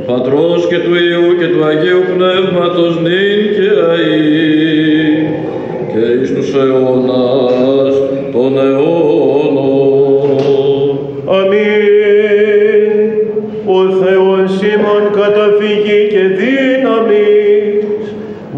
Πατρός και του Υιού και του Αγίου Πνεύματος νυν και αεί και εις τους αιώνας των αιώνων. Αμήν. Ο Θεός